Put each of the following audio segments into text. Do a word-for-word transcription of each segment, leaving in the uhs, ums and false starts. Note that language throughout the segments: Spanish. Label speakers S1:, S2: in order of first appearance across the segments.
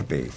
S1: partes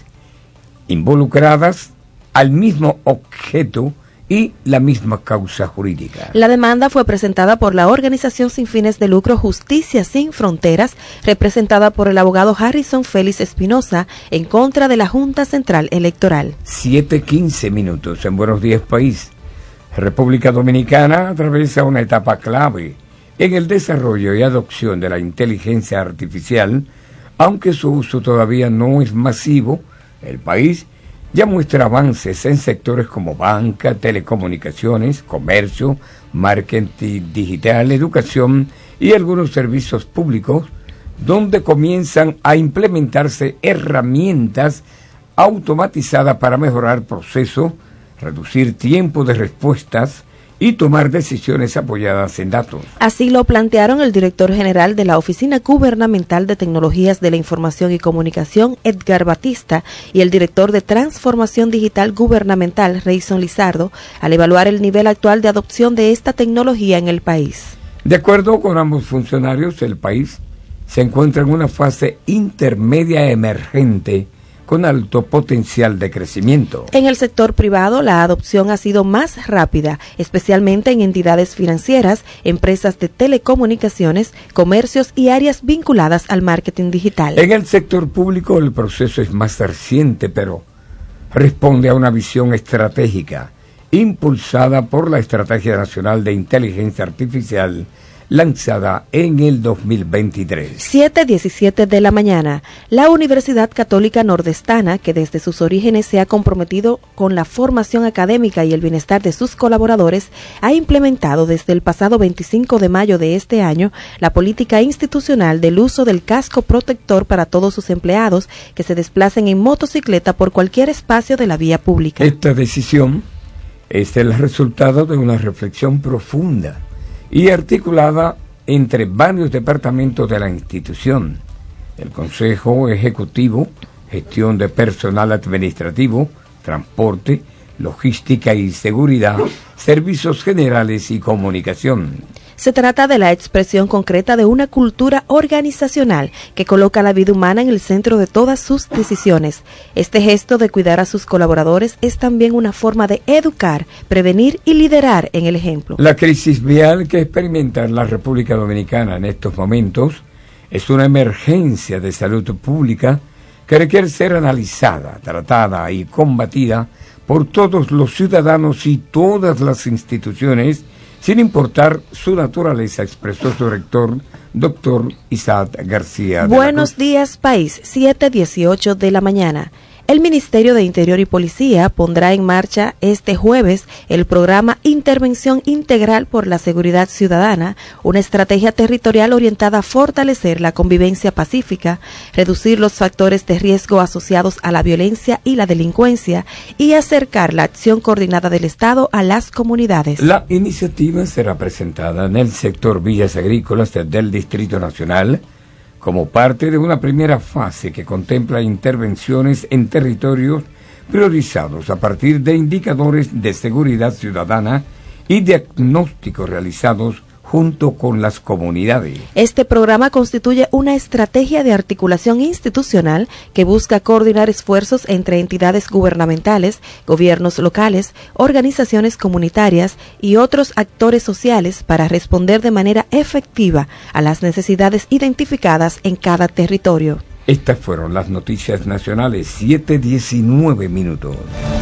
S1: involucradas al mismo objeto y la misma causa jurídica.
S2: La demanda fue presentada por la organización sin fines de lucro Justicia Sin Fronteras, representada por el abogado Harrison Félix Espinosa, en contra de la Junta Central Electoral.
S1: siete quince minutos en Buenos Días País. República Dominicana atraviesa una etapa clave en el desarrollo y adopción de la inteligencia artificial, aunque su uso todavía no es masivo. El país ya muestra avances en sectores como banca, telecomunicaciones, comercio, marketing digital, educación y algunos servicios públicos, donde comienzan a implementarse herramientas automatizadas para mejorar procesos, reducir tiempo de respuestas y tomar decisiones apoyadas en datos.
S2: Así lo plantearon el director general de la Oficina Gubernamental de Tecnologías de la Información y Comunicación, Edgar Batista, y el director de Transformación Digital Gubernamental, Reyson Lizardo, al evaluar el nivel actual de adopción de esta tecnología en el país.
S1: De acuerdo con ambos funcionarios, el país se encuentra en una fase intermedia emergente con alto potencial de crecimiento.
S2: En el sector privado, la adopción ha sido más rápida, especialmente en entidades financieras, empresas de telecomunicaciones, comercios y áreas vinculadas al marketing digital.
S1: En el sector público, el proceso es más reciente, pero responde a una visión estratégica impulsada por la Estrategia Nacional de Inteligencia Artificial, lanzada en el dos mil veintitrés.
S2: siete diecisiete de la mañana. La Universidad Católica Nordestana, que desde sus orígenes se ha comprometido con la formación académica y el bienestar de sus colaboradores, ha implementado desde el pasado veinticinco de mayo de este año la política institucional del uso del casco protector para todos sus empleados que se desplacen en motocicleta por cualquier espacio de la vía pública.
S1: Esta decisión es el resultado de una reflexión profunda y articulada entre varios departamentos de la institución: el Consejo Ejecutivo, Gestión de Personal Administrativo, Transporte, Logística y Seguridad, Servicios Generales y Comunicación.
S2: Se trata de la expresión concreta de una cultura organizacional que coloca la vida humana en el centro de todas sus decisiones. Este gesto de cuidar a sus colaboradores es también una forma de educar, prevenir y liderar en el ejemplo.
S1: La crisis vial que experimenta la República Dominicana en estos momentos es una emergencia de salud pública que requiere ser analizada, tratada y combatida por todos los ciudadanos y todas las instituciones, sin importar su naturaleza, expresó su rector, doctor Isaac García.
S2: Buenos días, país, siete dieciocho de la mañana. El Ministerio de Interior y Policía pondrá en marcha este jueves el programa Intervención Integral por la Seguridad Ciudadana, una estrategia territorial orientada a fortalecer la convivencia pacífica, reducir los factores de riesgo asociados a la violencia y la delincuencia y acercar la acción coordinada del Estado a las comunidades.
S1: La iniciativa será presentada en el sector Villas Agrícolas del Distrito Nacional como parte de una primera fase que contempla intervenciones en territorios priorizados a partir de indicadores de seguridad ciudadana y diagnósticos realizados junto con las comunidades.
S2: Este programa constituye una estrategia de articulación institucional que busca coordinar esfuerzos entre entidades gubernamentales, gobiernos locales, organizaciones comunitarias y otros actores sociales para responder de manera efectiva a las necesidades identificadas en cada territorio.
S1: Estas fueron las noticias nacionales, siete diecinueve minutos.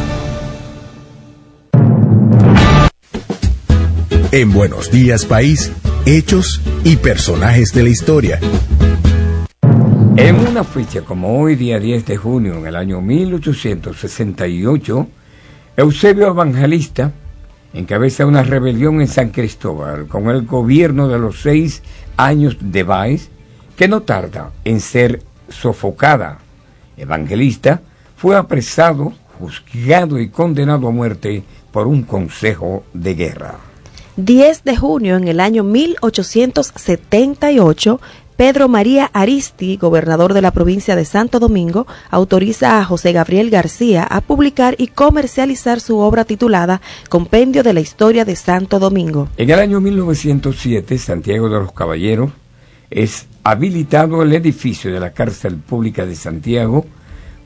S3: En Buenos Días País, hechos y personajes de la historia.
S1: En una fecha como hoy, día diez de junio, en el año mil ochocientos sesenta y ocho, Eusebio Evangelista encabeza una rebelión en San Cristóbal con el gobierno de los seis años de Báez, que no tarda en ser sofocada. Evangelista fue apresado, juzgado y condenado a muerte por un consejo de guerra.
S2: diez de junio en el año mil ochocientos setenta y ocho, Pedro María Aristi, gobernador de la provincia de Santo Domingo, autoriza a José Gabriel García a publicar y comercializar su obra titulada Compendio de la Historia de Santo Domingo.
S1: En el año mil novecientos siete, Santiago de los Caballeros, es habilitado el edificio de la Cárcel Pública de Santiago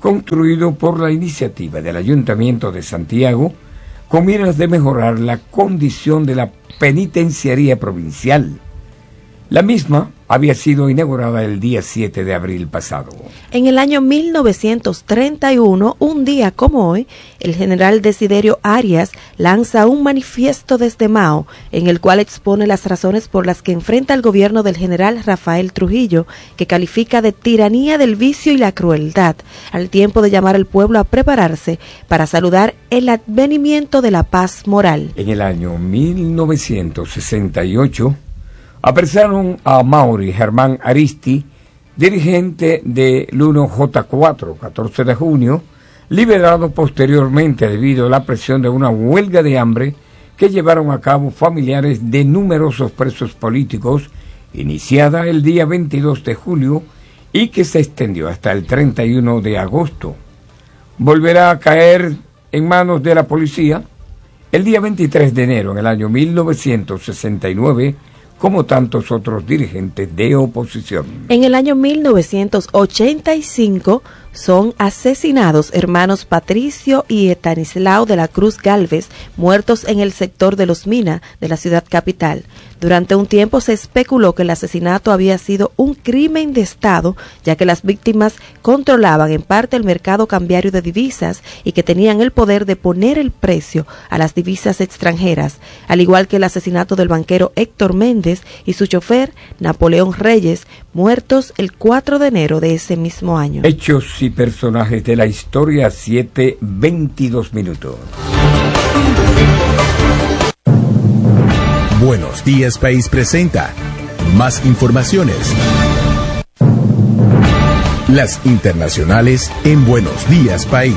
S1: construido por la iniciativa del Ayuntamiento de Santiago, con miras de mejorar la condición de la penitenciaría provincial. La misma había sido inaugurada el día siete de abril pasado.
S2: En el año mil novecientos treinta y uno, un día como hoy, el general Desiderio Arias lanza un manifiesto desde Mao, en el cual expone las razones por las que enfrenta el gobierno del general Rafael Trujillo, que califica de tiranía del vicio y la crueldad, al tiempo de llamar al pueblo a prepararse para saludar el advenimiento de la paz moral.
S1: En el año mil novecientos sesenta y ocho, apresaron a Mauri Germán Aristi, dirigente del uno J cuatro, catorce de junio, liberado posteriormente debido a la presión de una huelga de hambre que llevaron a cabo familiares de numerosos presos políticos, iniciada el día veintidós de julio y que se extendió hasta el treinta y uno de agosto. Volverá a caer en manos de la policía el día veintitrés de enero en el año mil novecientos sesenta y nueve, como tantos otros dirigentes de oposición.
S2: En el año mil novecientos ochenta y cinco son asesinados hermanos Patricio y Estanislao de la Cruz Gálvez, muertos en el sector de Los Mina de la ciudad capital. Durante un tiempo se especuló que el asesinato había sido un crimen de Estado, ya que las víctimas controlaban en parte el mercado cambiario de divisas y que tenían el poder de poner el precio a las divisas extranjeras, al igual que el asesinato del banquero Héctor Méndez y su chofer Napoleón Reyes, muertos el cuatro de enero de ese mismo año.
S1: Hechos y personajes de la historia, siete veintidós minutos.
S3: Buenos Días País presenta más informaciones. Las internacionales en Buenos Días País.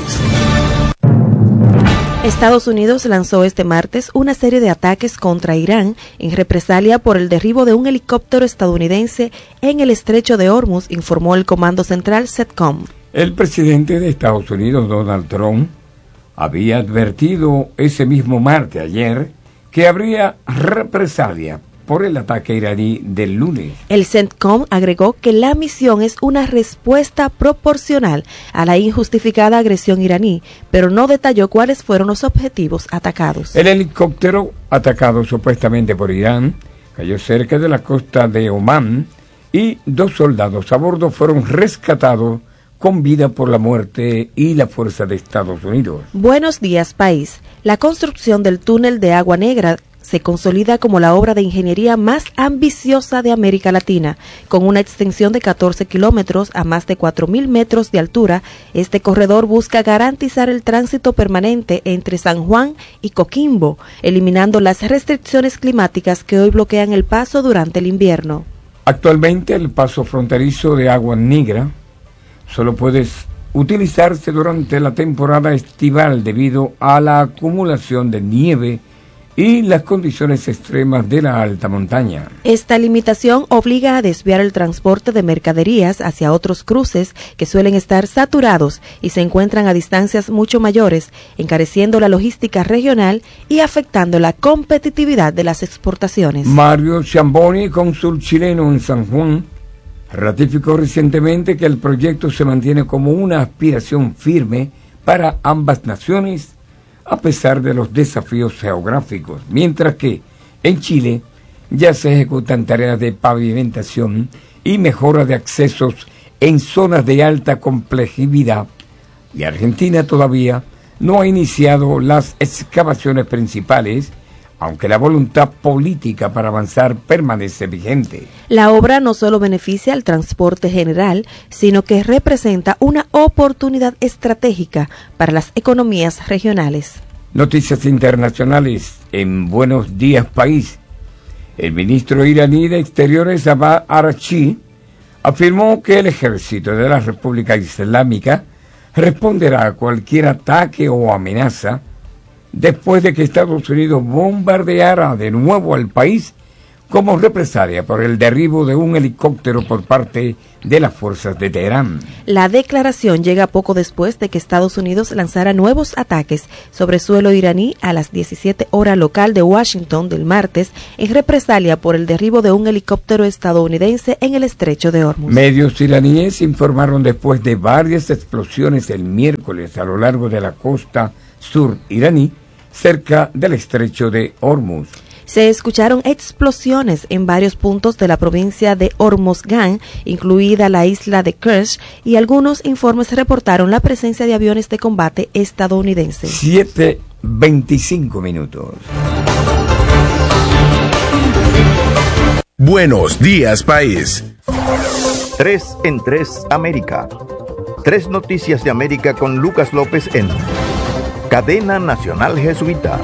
S2: Estados Unidos lanzó este martes una serie de ataques contra Irán en represalia por el derribo de un helicóptero estadounidense en el estrecho de Hormuz, informó el Comando Central CENTCOM.
S1: El presidente de Estados Unidos, Donald Trump, había advertido ese mismo martes, ayer, que habría represalia por el ataque iraní del lunes.
S2: El CENTCOM agregó que la misión es una respuesta proporcional a la injustificada agresión iraní, pero no detalló cuáles fueron los objetivos atacados.
S1: El helicóptero, atacado supuestamente por Irán, cayó cerca de la costa de Omán y dos soldados a bordo fueron rescatados con vida por la muerte y la fuerza de Estados Unidos.
S2: Buenos días, país. La construcción del túnel de Agua Negra se consolida como la obra de ingeniería más ambiciosa de América Latina. Con una extensión de catorce kilómetros a más de cuatro mil metros de altura, este corredor busca garantizar el tránsito permanente entre San Juan y Coquimbo, eliminando las restricciones climáticas que hoy bloquean el paso durante el invierno.
S1: Actualmente el paso fronterizo de Agua Negra solo puede utilizarse durante la temporada estival debido a la acumulación de nieve y las condiciones extremas de la alta montaña.
S2: Esta limitación obliga a desviar el transporte de mercaderías hacia otros cruces que suelen estar saturados y se encuentran a distancias mucho mayores, encareciendo la logística regional y afectando la competitividad de las exportaciones.
S1: Mario Ciamboni, cónsul chileno en San Juan, ratificó recientemente que el proyecto se mantiene como una aspiración firme para ambas naciones, a pesar de los desafíos geográficos, mientras que en Chile ya se ejecutan tareas de pavimentación y mejora de accesos en zonas de alta complejidad, y Argentina todavía no ha iniciado las excavaciones principales, aunque la voluntad política para avanzar permanece vigente.
S2: La obra no solo beneficia al transporte general, sino que representa una oportunidad estratégica para las economías regionales.
S1: Noticias internacionales en Buenos Días País. El ministro iraní de Exteriores, Abbas Araghchi, afirmó que el ejército de la República Islámica responderá a cualquier ataque o amenaza después de que Estados Unidos bombardeara de nuevo al país como represalia por el derribo de un helicóptero por parte de las fuerzas de Teherán.
S2: La declaración llega poco después de que Estados Unidos lanzara nuevos ataques sobre suelo iraní a las diecisiete horas local de Washington del martes en represalia por el derribo de un helicóptero estadounidense en el estrecho de Hormuz.
S1: Medios iraníes informaron después de varias explosiones el miércoles a lo largo de la costa sur iraní, cerca del estrecho de Hormuz.
S2: Se escucharon explosiones en varios puntos de la provincia de Hormozgan, incluida la isla de Kerch, y algunos informes reportaron la presencia de aviones de combate estadounidenses.
S1: siete veinticinco minutos.
S3: Buenos días, país.
S4: Tres en tres América. Tres noticias de América con Lucas López en Cadena Nacional Jesuita.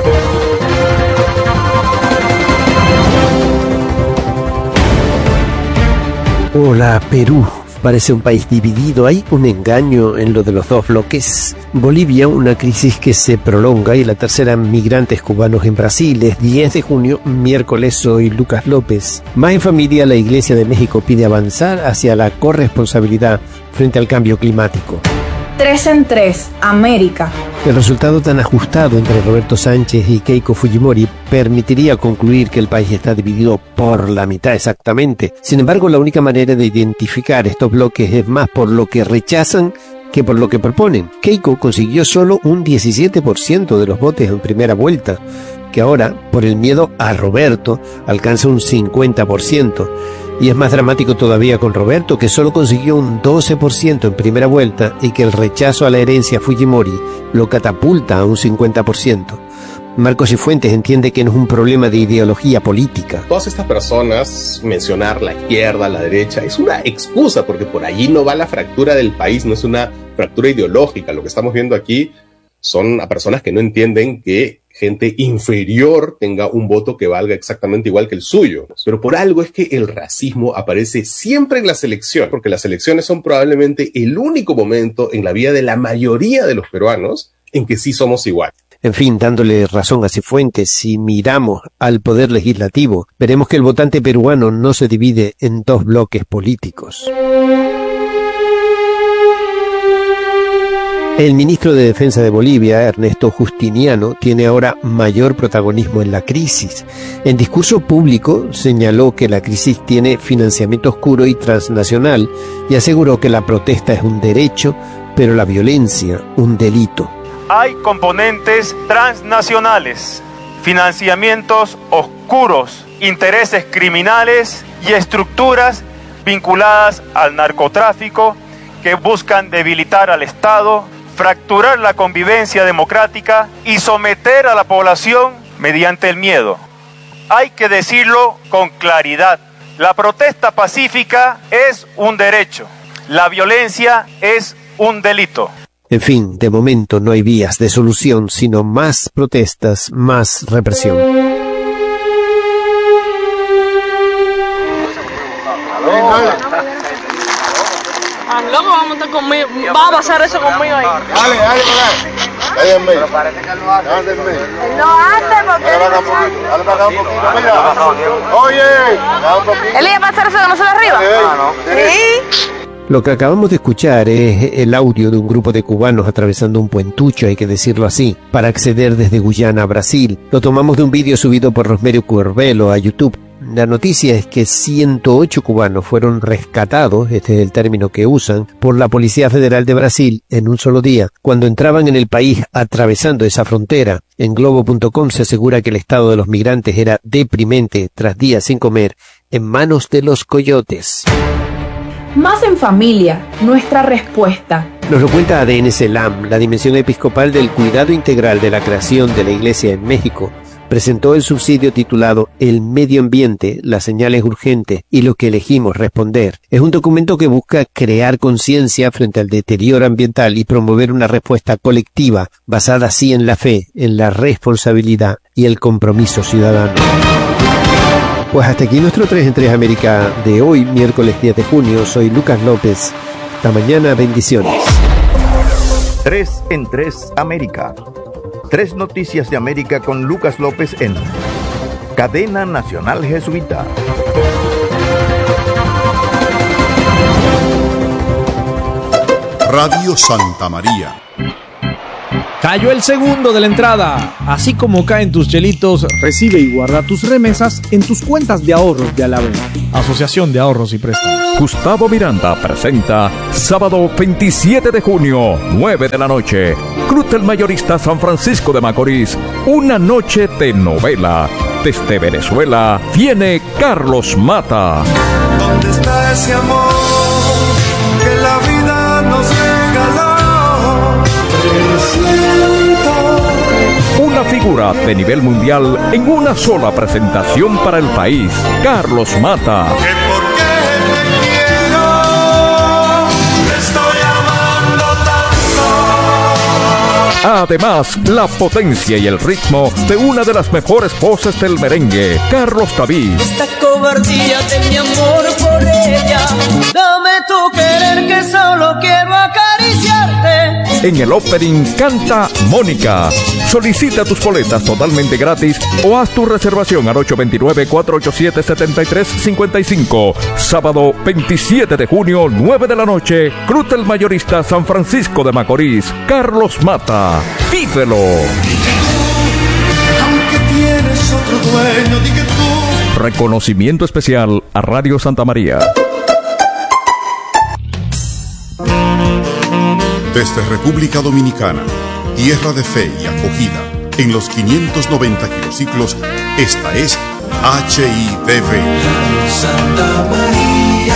S5: Hola, Perú. Parece un país dividido. Hay un engaño en lo de los dos bloques. Bolivia, una crisis que se prolonga, y la tercera, migrantes cubanos en Brasil. Es diez de junio, miércoles. Soy Lucas López. Más en familia, la Iglesia de México pide avanzar hacia la corresponsabilidad frente al cambio climático.
S6: Tres en tres, América.
S5: El resultado tan ajustado entre Roberto Sánchez y Keiko Fujimori permitiría concluir que el país está dividido por la mitad exactamente. Sin embargo, la única manera de identificar estos bloques es más por lo que rechazan que por lo que proponen. Keiko consiguió solo un diecisiete por ciento de los votos en primera vuelta, que ahora, por el miedo a Roberto, alcanza un cincuenta por ciento. Y es más dramático todavía con Roberto, que solo consiguió un doce por ciento en primera vuelta y que el rechazo a la herencia Fujimori lo catapulta a un cincuenta por ciento. Marcos Cifuentes entiende que no es un problema de ideología política.
S7: Todas estas personas, mencionar la izquierda, la derecha, es una excusa, porque por allí no va la fractura del país, no es una fractura ideológica. Lo que estamos viendo aquí son a personas que no entienden que gente inferior tenga un voto que valga exactamente igual que el suyo. Pero por algo es que el racismo aparece siempre en las elecciones, porque las elecciones son probablemente el único momento en la vida de la mayoría de los peruanos en que sí somos iguales.
S5: En fin, dándole razón a Cifuentes, si miramos al poder legislativo, veremos que el votante peruano no se divide en dos bloques políticos. El ministro de Defensa de Bolivia, Ernesto Justiniano, tiene ahora mayor protagonismo en la crisis. En discurso público señaló que la crisis tiene financiamiento oscuro y transnacional y aseguró que la protesta es un derecho, pero la violencia un delito.
S8: Hay componentes transnacionales, financiamientos oscuros, intereses criminales y estructuras vinculadas al narcotráfico que buscan debilitar al Estado, fracturar la convivencia democrática y someter a la población mediante el miedo. Hay que decirlo con claridad. La protesta pacífica es un derecho. La violencia es un delito.
S5: En fin, de momento no hay vías de solución, sino más protestas, más represión.
S9: Loco, vamos a estar conmigo. Va a pasar eso conmigo ahí.
S10: Dale, dale, dale. Pero parece que lo hace.
S9: No hace porque...
S10: Dale para acá un poquito, mira. Oye.
S9: Él iba a pasar eso que no sube arriba.
S10: Ah, no.
S9: Sí.
S5: Lo que acabamos de escuchar es el audio de un grupo de cubanos atravesando un puentucho, hay que decirlo así, para acceder desde Guyana a Brasil. Lo tomamos de un vídeo subido por Rosmerio Curbelo a YouTube. La noticia es que ciento ocho cubanos fueron rescatados, este es el término que usan, por la Policía Federal de Brasil en un solo día, cuando entraban en el país atravesando esa frontera. En globo punto com se asegura que el estado de los migrantes era deprimente tras días sin comer en manos de los coyotes.
S6: Más en familia, nuestra respuesta.
S5: Nos lo cuenta A D N CELAM, la Dimensión Episcopal del Cuidado Integral de la Creación de la Iglesia en México. Presentó el subsidio titulado El Medio Ambiente, las señales urgentes y lo que elegimos responder. Es un documento que busca crear conciencia frente al deterioro ambiental y promover una respuesta colectiva basada así en la fe, en la responsabilidad y el compromiso ciudadano. Pues hasta aquí nuestro tres en tres América de hoy, miércoles diez de junio. Soy Lucas López. Hasta mañana, bendiciones.
S4: Tres en tres América. Tres noticias de América con Lucas López en Cadena Nacional Jesuita.
S11: Radio Santa María.
S12: Cayó el segundo de la entrada. Así como caen tus chelitos, recibe y guarda tus remesas en tus cuentas de ahorros de Alavés. Asociación de Ahorros y Préstamos.
S13: Gustavo Miranda presenta sábado veintisiete de junio, nueve de la noche. Club del Mayorista San Francisco de Macorís. Una noche de novela. Desde Venezuela viene Carlos Mata.
S14: ¿Dónde está ese amor que la vida nos regaló?
S13: Una figura de nivel mundial en una sola presentación para el país. Carlos Mata.
S14: Que porque te quiero, te estoy amando tanto.
S13: Además, la potencia y el ritmo de una de las mejores voces del merengue, Carlos David.
S15: Esta cobardía de mi amor por ella, dame tu querer que solo quiero acariciarte.
S13: En el opening canta Mónica. Solicita tus boletas totalmente gratis o haz tu reservación al ocho dos nueve, cuatro ocho siete, siete tres cinco cinco. Sábado veintisiete de junio, nueve de la noche, Cruz del Mayorista San Francisco de Macorís. Carlos Mata. Vívelo.
S14: Aunque tienes otro dueño, di que tú.
S13: Reconocimiento especial a Radio Santa María.
S11: Desde República Dominicana, tierra de fe y acogida, en los quinientos noventa kilociclos, esta es H I D V.
S14: Santa María.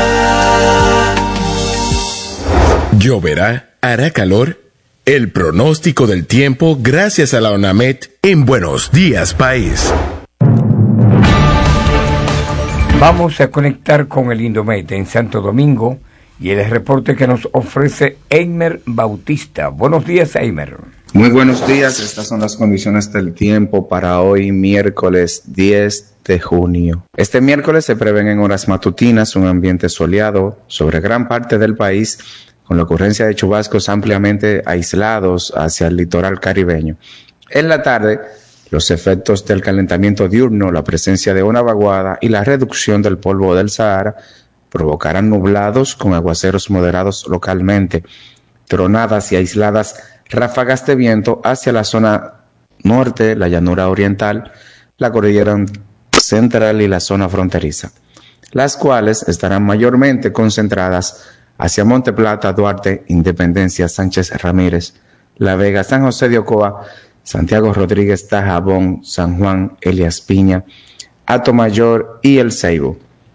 S3: ¿Lloverá? ¿Hará calor? El pronóstico del tiempo gracias a la ONAMED en Buenos Días País.
S1: Vamos a conectar con el Indomet en Santo Domingo y el reporte que nos ofrece Eimer Bautista. Buenos días, Eimer.
S16: Muy buenos días, estas son las condiciones del tiempo para hoy, miércoles diez de junio. Este miércoles se prevén en horas matutinas un ambiente soleado sobre gran parte del país, con la ocurrencia de chubascos ampliamente aislados hacia el litoral caribeño. En la tarde, los efectos del calentamiento diurno, la presencia de una vaguada y la reducción del polvo del Sahara provocarán nublados con aguaceros moderados localmente, tronadas y aisladas ráfagas de viento hacia la zona norte, la llanura oriental, la cordillera central y la zona fronteriza, las cuales estarán mayormente concentradas hacia Monte Plata, Duarte, Independencia, Sánchez Ramírez, La Vega, San José de Ocoa, Santiago Rodríguez, Dajabón, San Juan, Elías Piña, Atomayor y El Ceibo.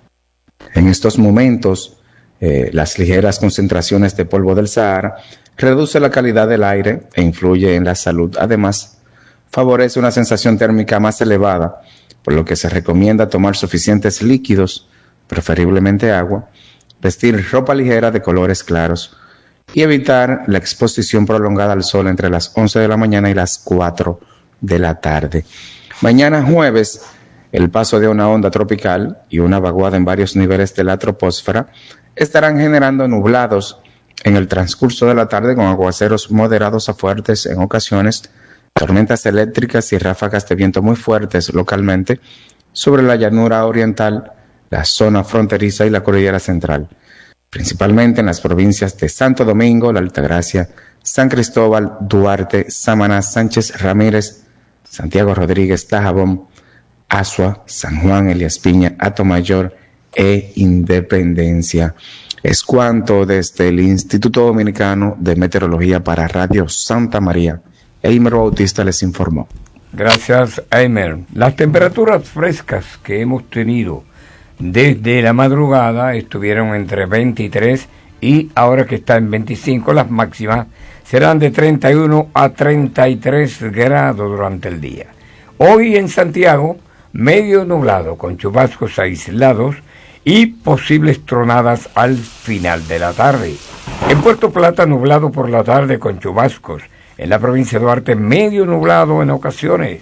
S16: En estos momentos, eh, las ligeras concentraciones de polvo del Sahara reduce la calidad del aire e influye en la salud. Además, favorece una sensación térmica más elevada, por lo que se recomienda tomar suficientes líquidos, preferiblemente agua, vestir ropa ligera de colores claros y evitar la exposición prolongada al sol entre las once de la mañana y las cuatro de la tarde. Mañana jueves, el paso de una onda tropical y una vaguada en varios niveles de la troposfera estarán generando nublados en el transcurso de la tarde con aguaceros moderados a fuertes en ocasiones, tormentas eléctricas y ráfagas de viento muy fuertes localmente sobre la llanura oriental, la zona fronteriza y la cordillera central, principalmente en las provincias de Santo Domingo, La Altagracia, San Cristóbal, Duarte, Samaná, Sánchez Ramírez, Santiago Rodríguez, Dajabón, Azua, San Juan, Elías Piña, Atomayor e Independencia. Es cuanto desde el Instituto Dominicano de Meteorología para Radio Santa María. Eimer Bautista les informó.
S1: Gracias, Eimer. Las temperaturas frescas que hemos tenido desde la madrugada estuvieron entre veintitrés y ahora que está en veinticinco, las máximas serán de treinta y uno a treinta y tres grados durante el día. Hoy en Santiago, medio nublado con chubascos aislados y posibles tronadas al final de la tarde. En Puerto Plata, nublado por la tarde con chubascos. En la provincia de Duarte, medio nublado en ocasiones.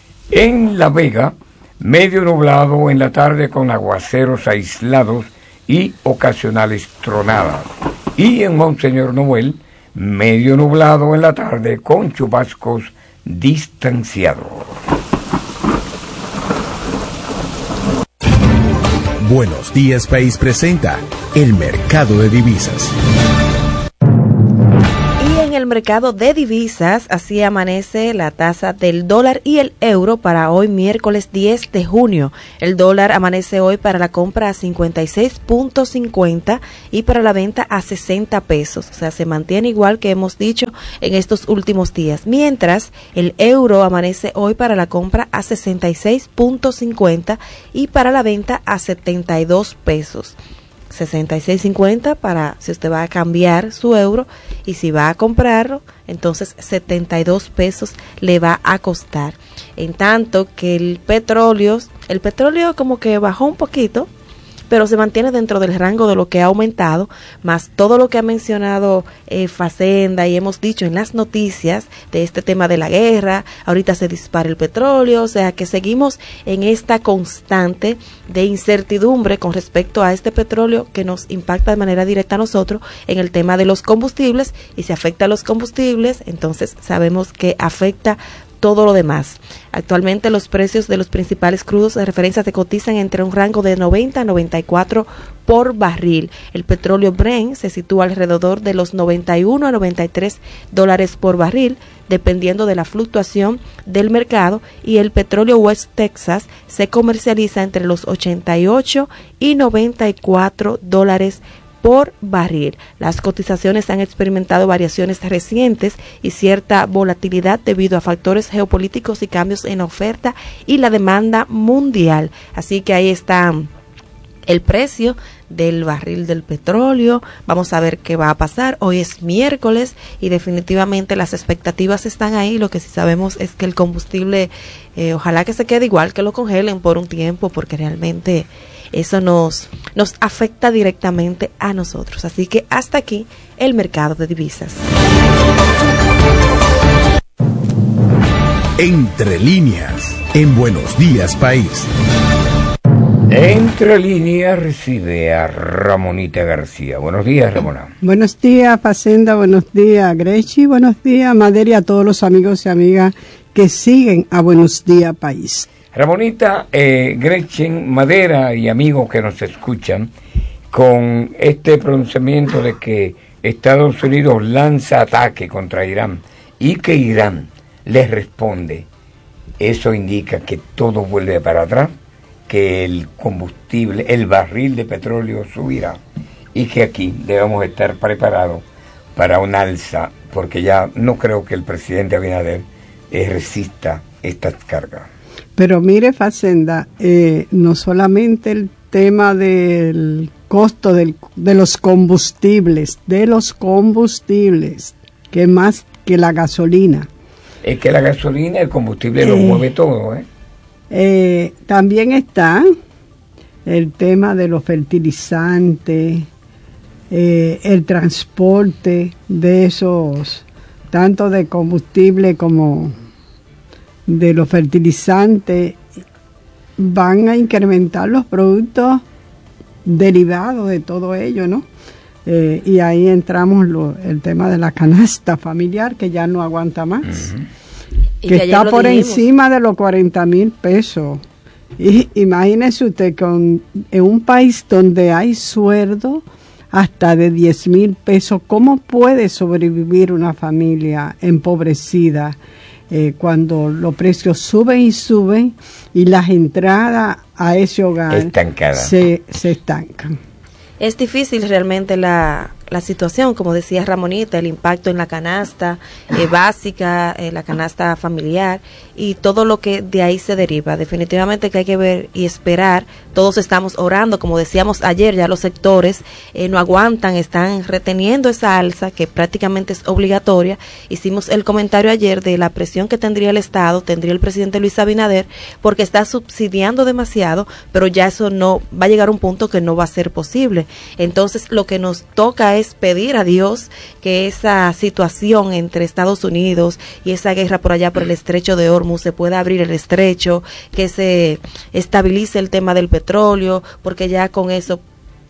S1: En La Vega, medio nublado en la tarde con aguaceros aislados y ocasionales tronadas. Y en Monseñor Noel, medio nublado en la tarde con chubascos distanciados.
S3: Buenos Días País presenta el mercado de divisas.
S2: Y en el mercado de divisas, así amanece la tasa del dólar y el euro para hoy miércoles diez de junio. El dólar amanece hoy para la compra a cincuenta y seis punto cincuenta y para la venta a sesenta pesos. O sea, se mantiene igual que hemos dicho en estos últimos días. Mientras, el euro amanece hoy para la compra a sesenta y seis punto cincuenta y para la venta a setenta y dos pesos. sesenta y seis cincuenta para si usted va a cambiar su euro, y si va a comprarlo, entonces setenta y dos pesos le va a costar. En tanto que el petróleo, el petróleo como que bajó un poquito, pero se mantiene dentro del rango de lo que ha aumentado, más todo lo que ha mencionado eh, Facenda y hemos dicho en las noticias de este tema de la guerra. Ahorita se dispara el petróleo, o sea que seguimos en esta constante de incertidumbre con respecto a este petróleo que nos impacta de manera directa a nosotros en el tema de los combustibles, y si afecta a los combustibles, entonces sabemos que afecta todo lo demás. Actualmente los precios de los principales crudos de referencia se cotizan entre un rango de noventa a noventa y cuatro por barril. El petróleo Brent se sitúa alrededor de los noventa y uno a noventa y tres dólares por barril, dependiendo de la fluctuación del mercado, y el petróleo West Texas se comercializa entre los ochenta y ocho y noventa y cuatro dólares por barril. Las cotizaciones han experimentado variaciones recientes y cierta volatilidad debido a factores geopolíticos y cambios en la oferta y la demanda mundial. Así que ahí está el precio del barril del petróleo. Vamos a ver qué va a pasar. Hoy es miércoles y definitivamente las expectativas están ahí. Lo que sí sabemos es que el combustible, eh, ojalá que se quede igual, que lo congelen por un tiempo, porque realmente eso nos, nos afecta directamente a nosotros. Así que hasta aquí el mercado de divisas.
S3: Entre líneas, en Buenos Días País.
S1: Entre líneas recibe a Ramonita García. Buenos días, Ramona.
S17: Buenos días, Facenda. Buenos días, Grechi. Buenos días, Madera, y a todos los amigos y amigas que siguen a Buenos Días País.
S1: Ramonita, eh, Gretchen, Madera y amigos que nos escuchan, con este pronunciamiento de que Estados Unidos lanza ataque contra Irán y que Irán les responde, eso indica que todo vuelve para atrás, que el combustible, el barril de petróleo subirá y que aquí debemos estar preparados para un alza, porque ya no creo que el presidente Abinader eh, resista estas cargas.
S17: Pero mire, Facenda, eh, no solamente el tema del costo del, de los combustibles, de los combustibles, que más que la gasolina.
S1: Es que la gasolina, el combustible eh, lo mueve todo, ¿eh?
S17: Eh, también está el tema de los fertilizantes, eh, el transporte de esos, tanto de combustible como de los fertilizantes, van a incrementar los productos derivados de todo ello, ¿no? Eh, y ahí entramos lo, el tema de la canasta familiar, que ya no aguanta más. Uh-huh. Que, que está por dijimos. encima de los cuarenta mil pesos. Y imagínese usted, con, en un país donde hay sueldo hasta de diez mil pesos, ¿cómo puede sobrevivir una familia empobrecida eh, cuando los precios suben y suben y las entradas a ese hogar se, se estancan?
S2: Es difícil realmente la, la situación, como decía Ramonita, el impacto en la canasta eh, básica, eh, la canasta familiar y todo lo que de ahí se deriva. Definitivamente que hay que ver y esperar. Todos estamos orando, como decíamos ayer, ya los sectores eh, no aguantan, están reteniendo esa alza que prácticamente es obligatoria. Hicimos el comentario ayer de la presión que tendría el Estado, tendría el presidente Luis Abinader, porque está subsidiando demasiado, pero ya eso no va a llegar a un punto que no va a ser posible. Entonces lo que nos toca es pedir a Dios que esa situación entre Estados Unidos y esa guerra por allá por el estrecho de Hormuz se pueda abrir el estrecho, que se estabilice el tema del petróleo, porque ya con eso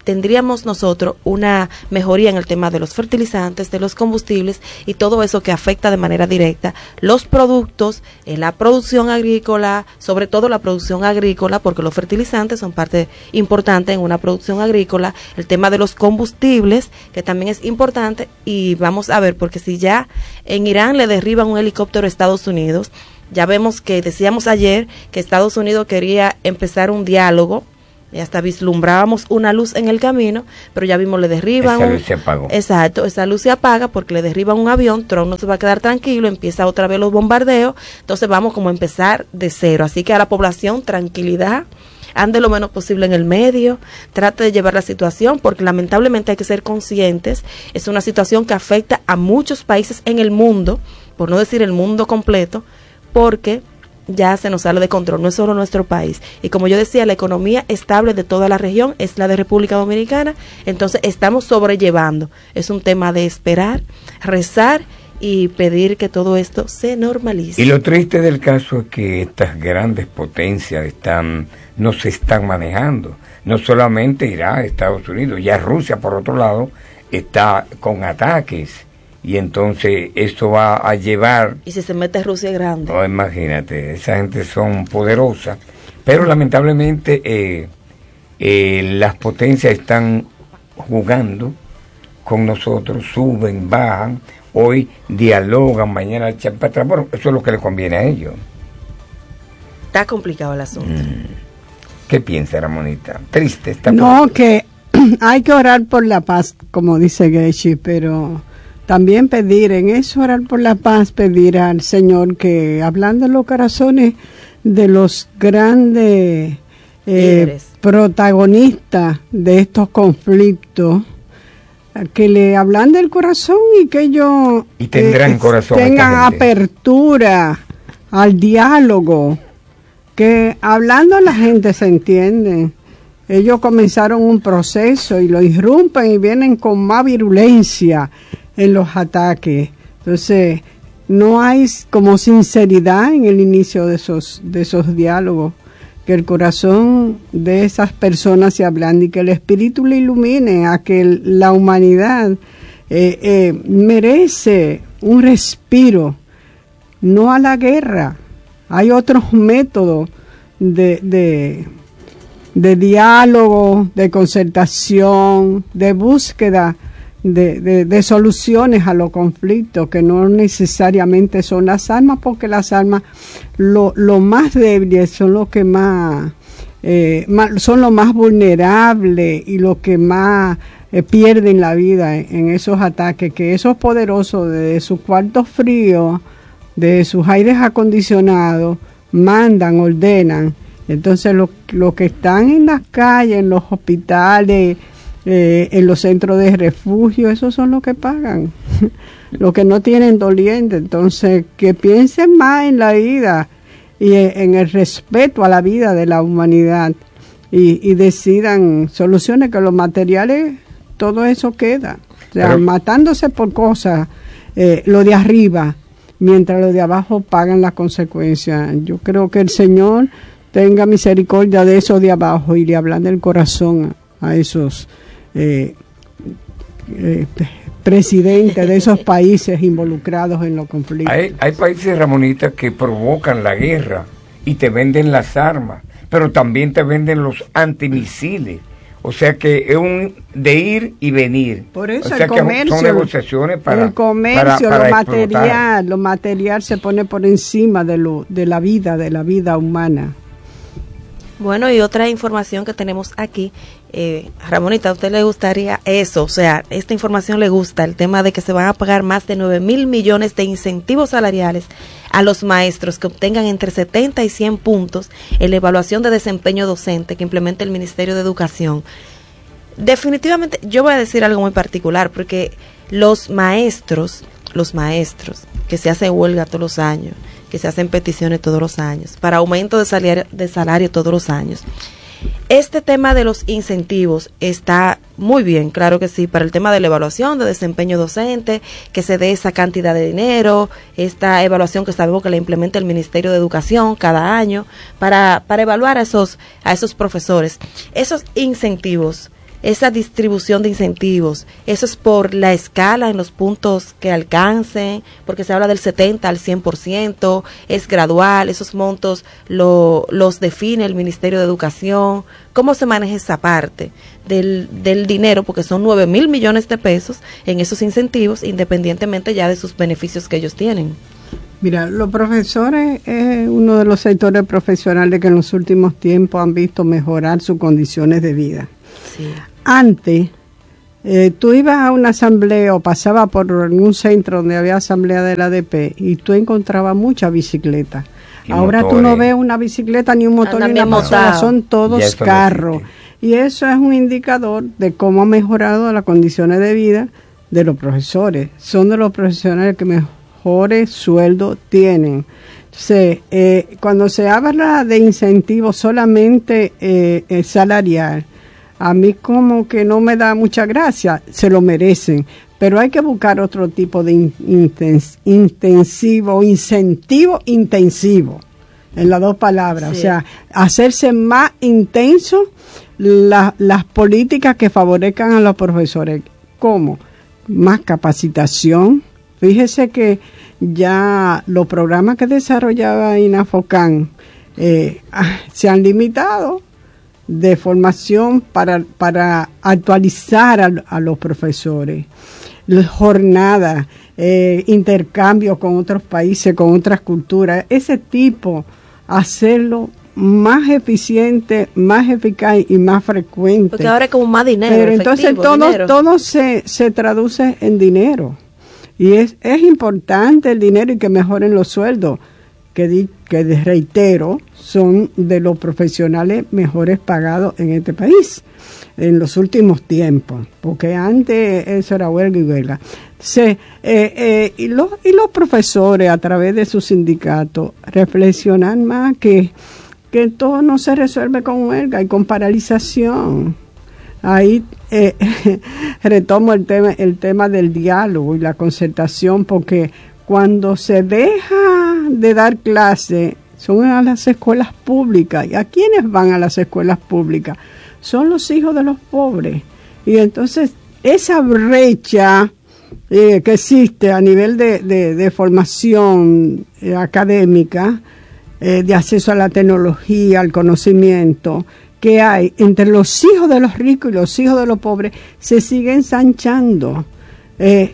S2: tendríamos nosotros una mejoría en el tema de los fertilizantes, de los combustibles y todo eso que afecta de manera directa los productos, en la producción agrícola, sobre todo la producción agrícola, porque los fertilizantes son parte importante en una producción agrícola, el tema de los combustibles, que también es importante, y vamos a ver, porque si ya en Irán le derriban un helicóptero a Estados Unidos, ya vemos que decíamos ayer que Estados Unidos quería empezar un diálogo, y hasta vislumbrábamos una luz en el camino, pero ya vimos le derriban.
S1: Esa
S2: un,
S1: luz se apagó.
S2: Exacto, esa luz se apaga porque le derriban un avión, Trump no se va a quedar tranquilo, empieza otra vez los bombardeos, entonces vamos como a empezar de cero. Así que a la población, tranquilidad, ande lo menos posible en el medio, trate de llevar la situación, porque lamentablemente hay que ser conscientes, es una situación que afecta a muchos países en el mundo, por no decir el mundo completo, porque ya se nos sale de control, no es solo nuestro país. Y como yo decía, la economía estable de toda la región es la de República Dominicana, entonces estamos sobrellevando. Es un tema de esperar, rezar y pedir que todo esto se normalice.
S1: Y lo triste del caso es que estas grandes potencias están no se están manejando. No solamente Irán, Estados Unidos, ya Rusia, por otro lado, está con ataques. Y entonces esto va a llevar...
S2: Y si se mete Rusia grande.
S1: No, imagínate, esa gente son poderosas, pero lamentablemente eh, eh, las potencias están jugando con nosotros, suben, bajan, hoy dialogan, mañana echan para atrás. Bueno, eso es lo que le conviene a ellos.
S2: Está complicado el asunto.
S1: Mm. ¿Qué piensa, Ramonita? Triste está.
S17: No, por... que hay que orar por la paz, como dice Gechi, pero... También pedir, en eso orar por la paz, pedir al Señor que, hablando en los corazones de los grandes eh, protagonistas de estos conflictos, que le hablan del corazón y que ellos
S1: y tendrán
S17: eh,
S1: corazón
S17: tengan apertura al diálogo, que hablando la gente se entiende. Ellos comenzaron un proceso y lo irrumpen y vienen con más virulencia en los ataques. Entonces, no hay como sinceridad en el inicio de esos de esos diálogos, que el corazón de esas personas se ablande y que el Espíritu le ilumine a que el, la humanidad eh, eh, merece un respiro, no a la guerra. Hay otros métodos de, de, de diálogo, de concertación, de búsqueda De, de, de soluciones a los conflictos, que no necesariamente son las armas, porque las armas lo, lo más débiles son los que más, eh, más son los más vulnerables y los que más eh, pierden la vida en, en esos ataques, que esos poderosos de sus cuartos fríos, de sus aires acondicionados, mandan, ordenan. Entonces los lo que están en las calles, en los hospitales, Eh, en los centros de refugio, esos son los que pagan, los que no tienen doliente. Entonces, que piensen más en la vida y en el respeto a la vida de la humanidad y, y decidan soluciones, que los materiales, todo eso queda. O sea, Pero, matándose por cosas, eh, lo de arriba, mientras los de abajo pagan las consecuencias. Yo creo que el Señor tenga misericordia de esos de abajo y le hablan del corazón a esos Eh, eh, presidentes de esos países involucrados en los conflictos.
S1: Hay, hay países, Ramonita, que provocan la guerra y te venden las armas, pero también te venden los antimisiles. O sea que es un de ir y venir.
S17: Por eso
S1: o sea
S17: el comercio,
S1: son negociaciones para
S17: el comercio,
S1: para, para
S17: lo
S1: explotar.
S17: material, lo material se pone por encima de lo de la vida, de la vida humana.
S2: Bueno, y otra información que tenemos aquí, eh, Ramonita, ¿a usted le gustaría eso? O sea, esta información le gusta, el tema de que se van a pagar más de nueve mil millones de incentivos salariales a los maestros que obtengan entre setenta y cien puntos en la evaluación de desempeño docente que implementa el Ministerio de Educación. Definitivamente, yo voy a decir algo muy particular, porque los maestros, los maestros que se hacen huelga todos los años, que se hacen peticiones todos los años, para aumento de salario, de salario todos los años. Este tema de los incentivos está muy bien, claro que sí, para el tema de la evaluación de desempeño docente, que se dé esa cantidad de dinero, esta evaluación que sabemos que la implementa el Ministerio de Educación cada año, para, para evaluar a esos, a esos profesores. Esos incentivos esa distribución de incentivos, eso es por la escala en los puntos que alcancen, porque se habla del setenta al cien por ciento, es gradual, esos montos lo, los define el Ministerio de Educación. ¿Cómo se maneja esa parte del, del dinero? Porque son nueve mil millones de pesos en esos incentivos, independientemente ya de sus beneficios que ellos tienen.
S17: Mira, los profesores es uno de los sectores profesionales que en los últimos tiempos han visto mejorar sus condiciones de vida.
S2: Sí.
S17: Antes, eh, tú ibas a una asamblea o pasabas por un centro donde había asamblea de la A D P y tú encontrabas muchas bicicletas. Ahora motores. Tú no ves una bicicleta ni un motor ni una persona, son todos carros. Y eso es un indicador de cómo ha mejorado las condiciones de vida de los profesores. Son de los profesionales que mejores sueldos tienen. Entonces, eh, cuando se habla de incentivos solamente eh, eh, salarial, a mí como que no me da mucha gracia, se lo merecen, pero hay que buscar otro tipo de in, intens, intensivo, incentivo intensivo, en las dos palabras, sí. O sea, hacerse más intenso la, las políticas que favorezcan a los profesores. ¿Cómo? Más capacitación. Fíjese que ya los programas que desarrollaba INAFOCAN eh, se han limitado de formación para, para actualizar a, a los profesores, jornadas, eh, intercambios con otros países, con otras culturas, ese tipo, hacerlo más eficiente, más eficaz y más frecuente.
S2: Porque ahora es como más dinero.
S17: Pero entonces todo,
S2: dinero. todo
S17: se, se traduce en dinero. Y es, es importante el dinero y que mejoren los sueldos, que, di, que reitero, son de los profesionales mejores pagados en este país en los últimos tiempos, porque antes eso era huelga y huelga. Se, eh, eh, y, los, y los profesores a través de sus sindicatos reflexionan más que, que todo no se resuelve con huelga y con paralización. Ahí eh, retomo el tema, el tema del diálogo y la concertación, porque cuando se deja de dar clase son a las escuelas públicas. ¿Y a quiénes van a las escuelas públicas? Son los hijos de los pobres. Y entonces esa brecha eh, que existe a nivel de, de, de formación eh, académica, eh, de acceso a la tecnología, al conocimiento, que hay entre los hijos de los ricos y los hijos de los pobres, se sigue ensanchando. Eh,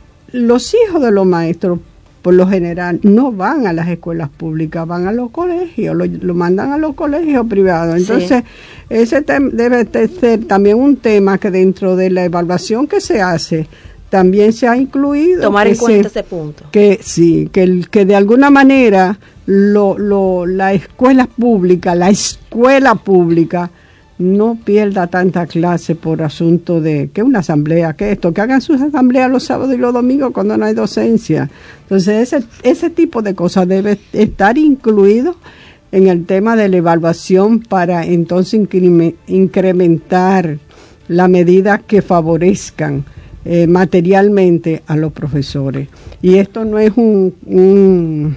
S17: los hijos de los maestros, por lo general, no van a las escuelas públicas, van a los colegios, lo, lo mandan a los colegios privados. Entonces, sí. ese tem- debe ser también un tema que dentro de la evaluación que se hace, también se ha incluido.
S2: Tomar en cuenta se, ese punto.
S17: Que sí, que, el, que de alguna manera lo, lo, la escuela pública, la escuela pública, no pierda tanta clase por asunto de que una asamblea, que esto, que hagan sus asambleas los sábados y los domingos cuando no hay docencia. Entonces ese, ese tipo de cosas debe estar incluido en el tema de la evaluación para entonces incre- incrementar las medidas que favorezcan eh, materialmente a los profesores. Y esto no es un... un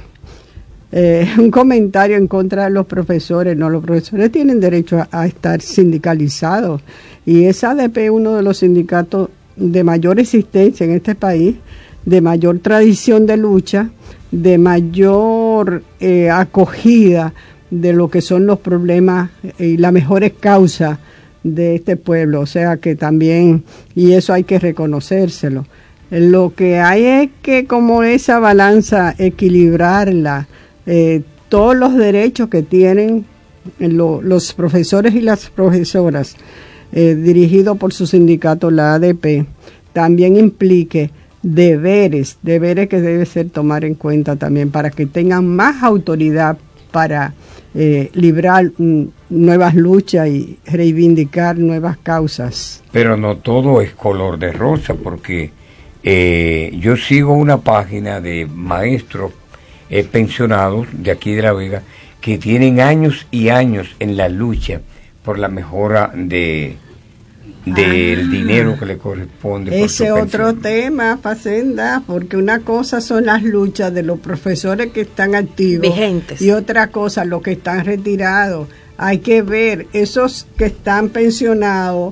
S17: Eh, un comentario en contra de los profesores. No, los profesores tienen derecho a, a estar sindicalizados, y esa A D P es uno de los sindicatos de mayor existencia en este país, de mayor tradición de lucha, de mayor eh, acogida de lo que son los problemas y las mejores causas de este pueblo. O sea que también, y eso hay que reconocérselo, lo que hay es que como esa balanza equilibrarla, Eh, todos los derechos que tienen lo, los profesores y las profesoras eh, dirigidos por su sindicato, la A D P, también implique deberes, deberes que debe ser tomar en cuenta también para que tengan más autoridad para eh, librar mm, nuevas luchas y reivindicar nuevas causas.
S1: Pero no todo es color de rosa, porque eh, yo sigo una página de maestros Eh, pensionados de aquí de La Vega que tienen años y años en la lucha por la mejora de del ah, dinero que le corresponde.
S17: Ese por otro tema, Facenda, porque una cosa son las luchas de los profesores que están activos
S2: vigentes
S17: y otra cosa los que están retirados. Hay que ver esos que están pensionados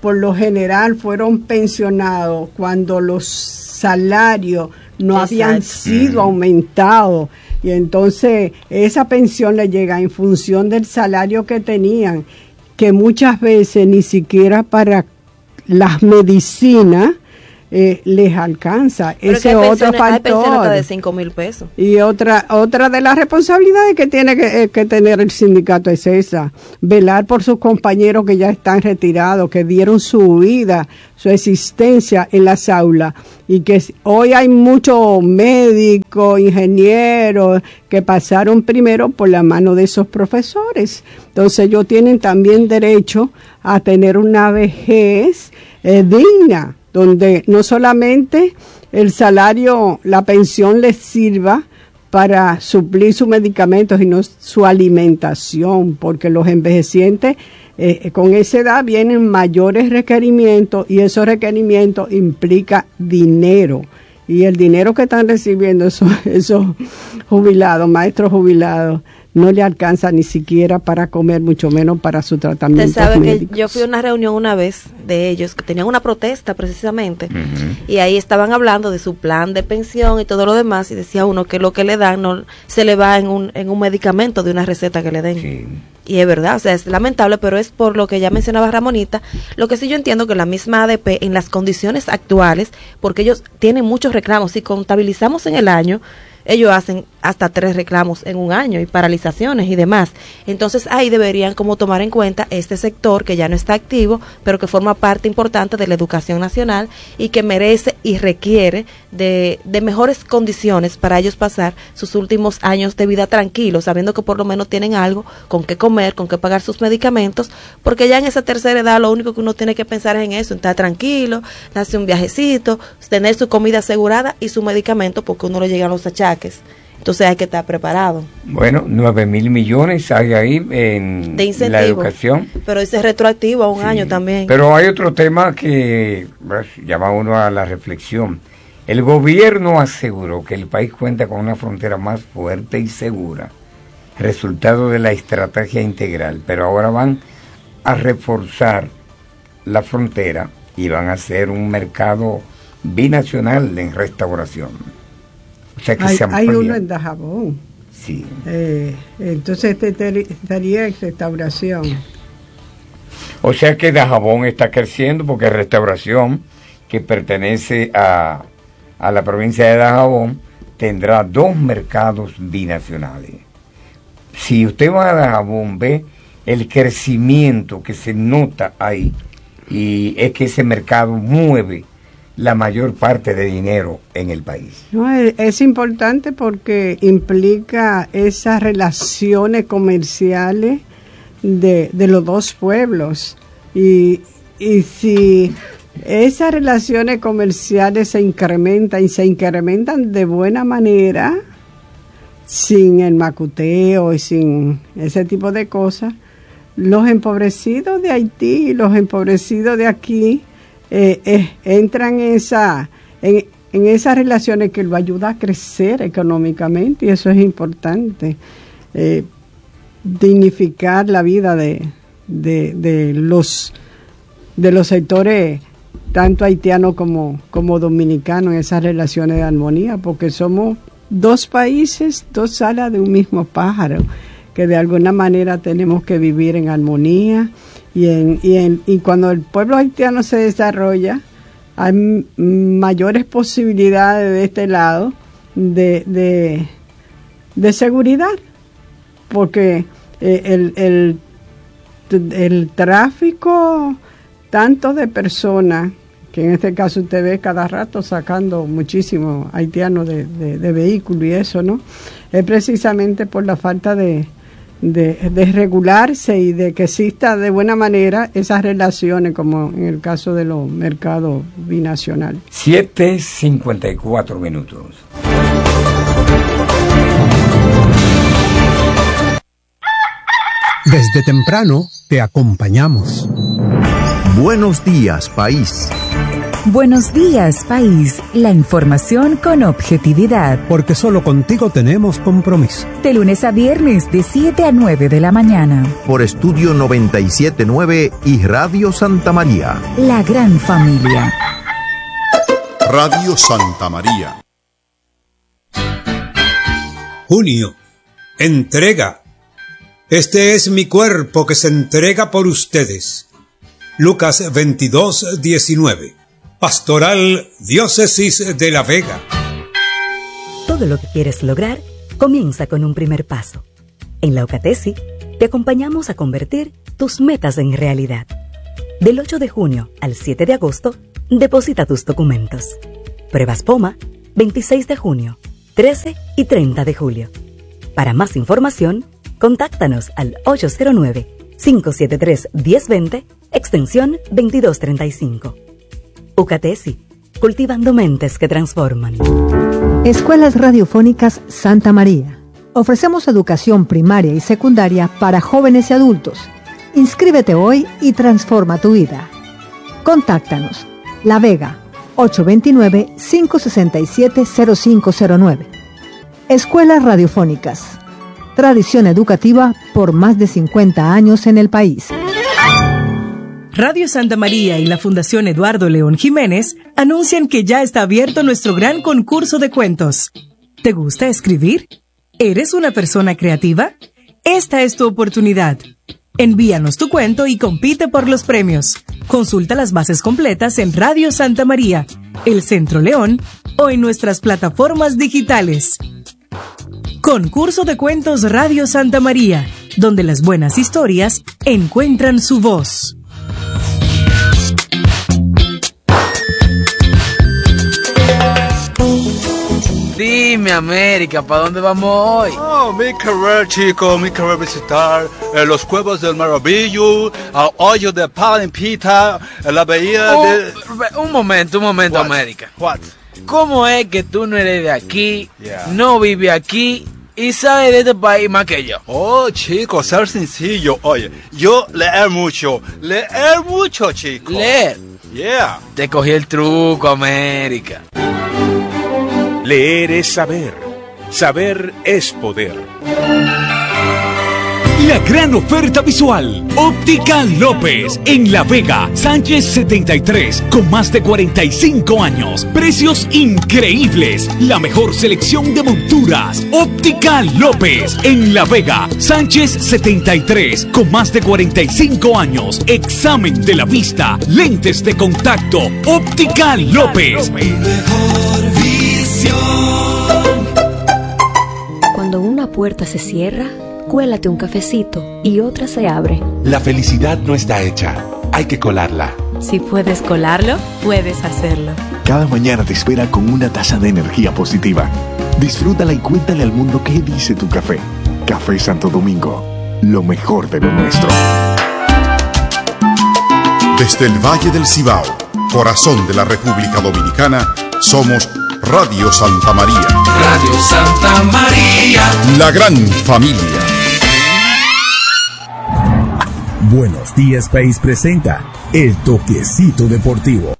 S17: por lo general fueron pensionados cuando los salarios no Exacto. habían sido aumentados. Y entonces esa pensión le llega en función del salario que tenían, que muchas veces ni siquiera para las medicinas eh, les alcanza.
S2: Pero
S17: ese
S2: hay
S17: otro
S2: pensiones,
S17: factor.
S2: Hay pensiones de cinco mil pesos.
S17: Y otra otra de las responsabilidades que tiene que, eh, que tener el sindicato es esa, velar por sus compañeros que ya están retirados, que dieron su vida, su existencia en las aulas, y que hoy hay muchos médicos, ingenieros que pasaron primero por la mano de esos profesores. Entonces ellos tienen también derecho a tener una vejez eh, digna, donde no solamente el salario, la pensión les sirva para suplir sus medicamentos, sino su alimentación, porque los envejecientes eh, con esa edad vienen mayores requerimientos, y esos requerimientos implican dinero. Y el dinero que están recibiendo esos, esos jubilados, maestros jubilados, no le alcanza ni siquiera para comer, mucho menos para su tratamiento.
S2: Usted sabe médicos. Que yo fui a una reunión una vez de ellos, que tenían una protesta precisamente, uh-huh. y ahí estaban hablando de su plan de pensión y todo lo demás, y decía uno que lo que le dan no se le va en un, en un medicamento de una receta que le den. Sí. Y es verdad, o sea, es lamentable, pero es por lo que ya mencionaba Ramonita. Lo que sí yo entiendo que la misma A D P, en las condiciones actuales, porque ellos tienen muchos reclamos, si contabilizamos en el año, ellos hacen hasta tres reclamos en un año y paralizaciones y demás. Entonces ahí deberían como tomar en cuenta este sector que ya no está activo, pero que forma parte importante de la educación nacional y que merece y requiere de, de mejores condiciones para ellos pasar sus últimos años de vida tranquilos, sabiendo que por lo menos tienen algo con qué comer, con qué pagar sus medicamentos, porque ya en esa tercera edad lo único que uno tiene que pensar es en eso, en estar tranquilo, darse un viajecito, tener su comida asegurada y su medicamento, porque uno le llegan los achaques. Entonces hay que estar preparado.
S1: Bueno, nueve mil millones hay ahí en
S2: de
S1: la educación.
S2: Pero ese es retroactivo a un sí. año también.
S1: Pero hay otro tema que pues, llama uno a la reflexión. El gobierno aseguró que el país cuenta con una frontera más fuerte y segura, resultado de la estrategia integral, pero ahora van a reforzar la frontera y van a hacer un mercado binacional en restauración. O sea que
S17: hay,
S1: se
S17: hay uno en Dajabón.
S1: Sí.
S17: Eh, entonces este estaría en restauración.
S1: O sea que Dajabón está creciendo porque Restauración, que pertenece a, a la provincia de Dajabón, tendrá dos mercados binacionales. Si usted va a Dajabón, ve el crecimiento que se nota ahí, y es que ese mercado mueve la mayor parte de dinero en el país.
S17: No, es, es importante porque implica esas relaciones comerciales de, de los dos pueblos, y, y si esas relaciones comerciales se incrementan y se incrementan de buena manera, sin el macuteo y sin ese tipo de cosas, los empobrecidos de Haití y los empobrecidos de aquí Eh, eh, entran en esa en, en esas relaciones que lo ayuda a crecer económicamente, y eso es importante, eh, dignificar la vida de, de, de los de los sectores tanto haitianos como, como dominicanos, en esas relaciones de armonía, porque somos dos países, dos alas de un mismo pájaro, que de alguna manera tenemos que vivir en armonía. Y, en, y, en, y cuando el pueblo haitiano se desarrolla, hay m- mayores posibilidades de este lado de, de, de seguridad, porque eh, el, el, el tráfico tanto de personas, que en este caso usted ve cada rato sacando muchísimos haitianos de, de, de vehículos y eso, ¿no? Es precisamente por la falta de De, de regularse y de que exista de buena manera esas relaciones, como en el caso de los mercados binacionales.
S1: siete cincuenta y cuatro minutos.
S18: Desde temprano te acompañamos.
S4: Buenos días, país.
S18: Buenos días, país. La información con objetividad.
S19: Porque solo contigo tenemos compromiso.
S18: De lunes a viernes, de siete a nueve de la mañana.
S4: Por Estudio noventa y siete punto nueve y Radio Santa María.
S18: La gran familia.
S11: Radio Santa María.
S19: Junio. Entrega. Este es mi cuerpo que se entrega por ustedes. Lucas veintidós, diecinueve. Pastoral Diócesis de La Vega.
S20: Todo lo que quieres lograr comienza con un primer paso. En la Ucatesi te acompañamos a convertir tus metas en realidad. Del ocho de junio al siete de agosto, deposita tus documentos. Pruebas POMA, veintiséis de junio, trece y treinta de julio. Para más información, contáctanos al ocho cero nueve, cinco siete tres, uno cero dos cero, extensión veintidós treinta y cinco. Ucatesi, cultivando mentes que transforman.
S21: Escuelas Radiofónicas Santa María. Ofrecemos educación primaria y secundaria para jóvenes y adultos. Inscríbete hoy y transforma tu vida. Contáctanos. La Vega, ocho dos nueve, cinco seis siete, cero cinco cero nueve. Escuelas Radiofónicas. Tradición educativa por más de cincuenta años en el país.
S22: Radio Santa María y la Fundación Eduardo León Jiménez anuncian que ya está abierto nuestro gran concurso de cuentos. ¿Te gusta escribir? ¿Eres una persona creativa? Esta es tu oportunidad. Envíanos tu cuento y compite por los premios. Consulta las bases completas en Radio Santa María, El Centro León o en nuestras plataformas digitales. Concurso de Cuentos Radio Santa María, donde las buenas historias encuentran su voz.
S23: Dime, América, ¿para dónde vamos hoy?
S24: Oh, mi querer, chico, mi querer visitar eh, los Cuevos del Maravillo, el hoyo de Palimpita, la bahía
S23: oh,
S24: de...
S23: Un momento, un momento,
S24: What?
S23: América.
S24: What?
S23: ¿Cómo es que tú no eres de aquí,
S24: Yeah.
S23: no vives aquí y sabes de este país más que yo?
S24: Oh, chico, ser sencillo. Oye, yo leer mucho, leer mucho, chico.
S23: Leer.
S24: Yeah.
S23: Te cogí el truco, América.
S25: Leer es saber. Saber es poder.
S26: La gran oferta visual. Óptica López. En La Vega, Sánchez setenta y tres. Con más de cuarenta y cinco años. Precios increíbles. La mejor selección de monturas. Óptica López. En La Vega, Sánchez setenta y tres. Con más de cuarenta y cinco años. Examen de la vista. Lentes de contacto. Óptica López.
S27: Cuando una puerta se cierra, cuélate un cafecito y otra se abre.
S28: La felicidad no está hecha, hay que colarla.
S27: Si puedes colarlo, puedes hacerlo.
S29: Cada mañana te espera con una taza de energía positiva. Disfrútala y cuéntale al mundo qué dice tu café. Café Santo Domingo, lo mejor de lo nuestro.
S11: Desde el Valle del Cibao, corazón de la República Dominicana, somos Radio Santa María.
S14: Radio Santa María.
S11: La gran familia.
S30: Buenos Días País presenta El Toquecito Deportivo.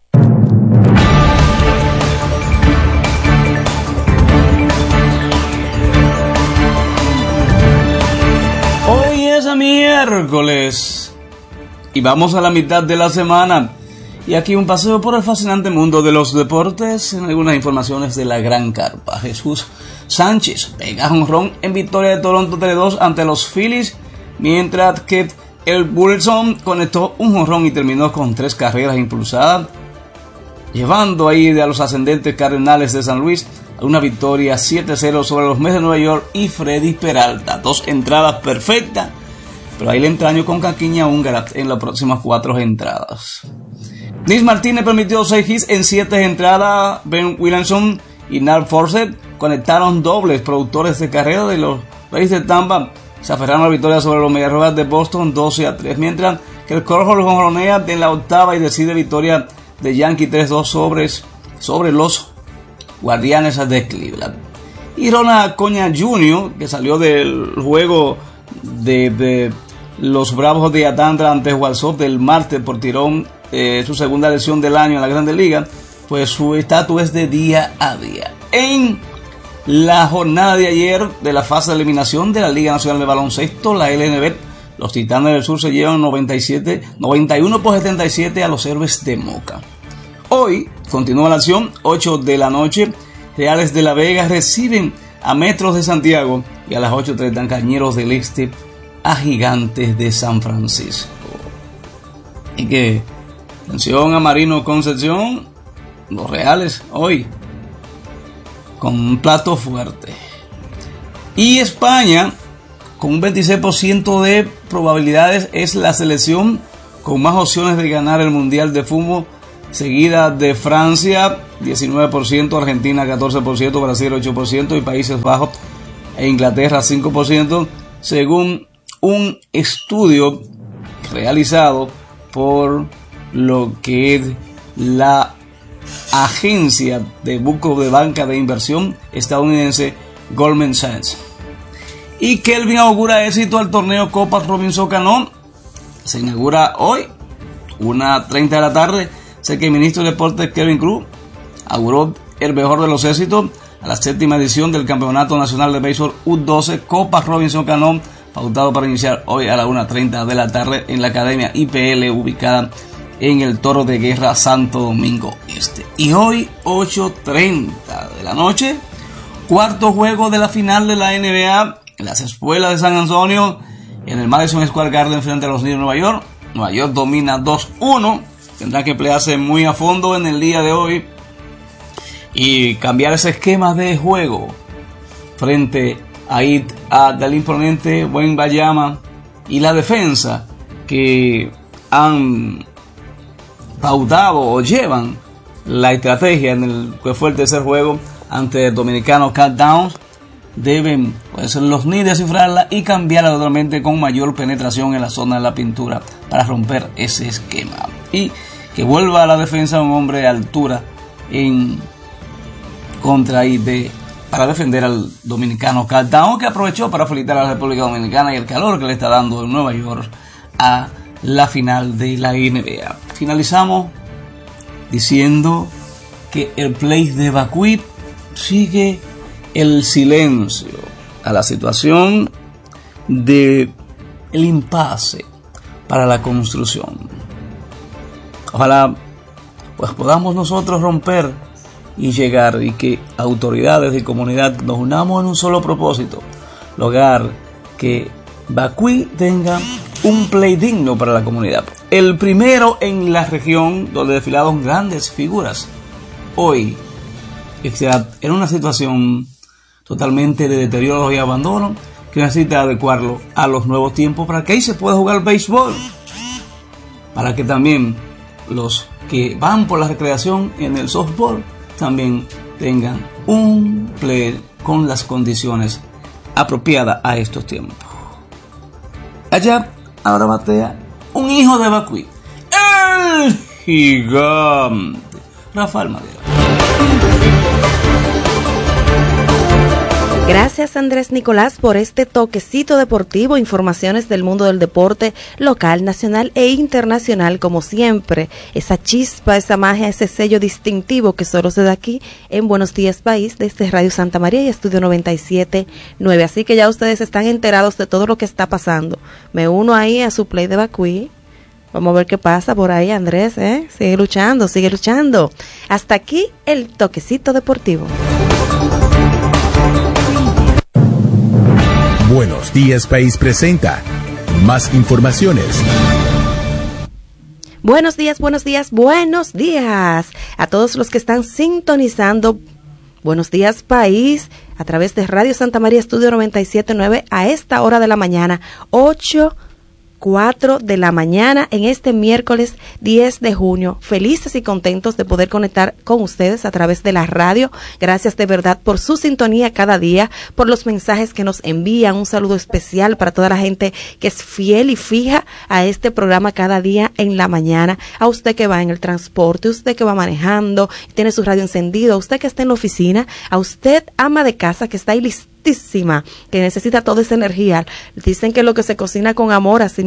S31: Hoy es miércoles y vamos a la mitad de la semana. Y aquí un paseo por el fascinante mundo de los deportes en algunas informaciones de la gran carpa. Jesús Sánchez pega jonrón en victoria de Toronto tres dos ante los Phillies, mientras que el Wilson conectó un jonrón y terminó con tres carreras impulsadas, llevando ahí a los ascendentes Cardenales de San Luis a una victoria siete cero sobre los Mets de Nueva York y Freddy Peralta. Dos entradas perfectas, pero ahí le entraño con Caquiña húngara en las próximas cuatro entradas. Nis Martínez permitió seis hits en siete entradas. Ben Williamson y Nat Forsythe conectaron dobles. Productores de carrera de los Rays de Tampa se aferraron a la victoria sobre los Medias Rojas de Boston doce a tres, mientras que el Corojo jonronea en la octava y decide victoria de Yankee tres dos sobre, sobre los Guardianes de Cleveland. Y Ronald Acuña junior, que salió del juego de, de los Bravos de Atlanta ante Walsall del martes por tirón eh, su segunda lesión del año en la Grandes Ligas, pues su estatus es de día a día. En la jornada de ayer de la fase de eliminación de la Liga Nacional de Baloncesto, la L N B, los Titanes del Sur se llevan noventa y siete, noventa y uno por setenta y siete a los Héroes de Moca. Hoy continúa la acción, ocho de la noche, Reales de la Vega reciben a Metros de Santiago y a las ocho treinta Cañeros del Este a Gigantes de San Francisco. Y que, atención a Marino Concepción, los Reales hoy con un plato fuerte. Y España, con un veintiséis por ciento de probabilidades, es la selección con más opciones de ganar el Mundial de Fútbol, seguida de Francia, diecinueve por ciento, Argentina, catorce por ciento, Brasil, ocho por ciento y Países Bajos e Inglaterra, cinco por ciento, según un estudio realizado por lo que es la agencia de buco de banca de inversión estadounidense Goldman Sachs. Y Kelvin augura éxito al torneo Copa Robinson Cano. Se inaugura hoy, una treinta de la tarde. Sé que el ministro de Deportes Kevin Cruz auguró el mejor de los éxitos a la séptima edición del Campeonato Nacional de Béisbol U doce Copa Robinson Cano, pautado para iniciar hoy a la una treinta de la tarde en la Academia I P L ubicada en el Toro de Guerra, Santo Domingo Este. Y hoy, ocho treinta de la noche, cuarto juego de la final de la N B A en las Espuelas de San Antonio, en el Madison Square Garden frente a los Knicks de Nueva York. Nueva York domina dos uno. Tendrá que emplearse muy a fondo en el día de hoy y cambiar ese esquema de juego frente a, it, a del imponente Wembanyama y la defensa que han pautado o llevan la estrategia en el que fue el tercer juego ante el dominicano Cat Downs. Deben pues, los Knicks descifrarla y cambiarla totalmente con mayor penetración en la zona de la pintura para romper ese esquema y que vuelva a la defensa un hombre de altura en contra y de para defender al dominicano Cat Downs, que aprovechó para felicitar a la República Dominicana y el calor que le está dando en Nueva York a la final de la N B A. Finalizamos diciendo que el play de Bacuí sigue el silencio a la situación de el impasse para la construcción. Ojalá pues podamos nosotros romper y llegar y que autoridades y comunidad nos unamos en un solo propósito, lograr que Bacuí tenga un play digno para la comunidad. El primero en la región donde desfilaron grandes figuras. Hoy está en una situación totalmente de deterioro y abandono que necesita adecuarlo a los nuevos tiempos para que ahí se pueda jugar béisbol, para que también los que van por la recreación en el softball también tengan un play con las condiciones apropiadas a estos tiempos. Allá ahora batea un hijo de Bacuí, el gigante Rafael Madera.
S2: Gracias Andrés Nicolás por este toquecito deportivo, informaciones del mundo del deporte local, nacional e internacional, como siempre, esa chispa, esa magia, ese sello distintivo que solo se da aquí en Buenos Días País, desde Radio Santa María y Estudio noventa y siete punto nueve, así que ya ustedes están enterados de todo lo que está pasando. Me uno ahí a su play de Bacuí. Vamos a ver qué pasa por ahí, Andrés, ¿eh? Sigue luchando, sigue luchando. Hasta aquí el toquecito deportivo.
S30: Buenos Días País presenta más informaciones.
S2: Buenos días, buenos días, buenos días a todos los que están sintonizando Buenos Días País a través de Radio Santa María Estudio noventa y siete punto nueve a esta hora de la mañana, ocho cuatro de la mañana en este miércoles diez de junio. Felices y contentos de poder conectar con ustedes a través de la radio. Gracias de verdad por su sintonía cada día, por los mensajes que nos envían. Un saludo especial para toda la gente que es fiel y fija a este programa cada día en la mañana. A usted que va en el transporte, usted que va manejando, tiene su radio encendido, a usted que está en la oficina, a usted ama de casa que está ahí listísima, que necesita toda esa energía. Dicen que lo que se cocina con amor, así mismo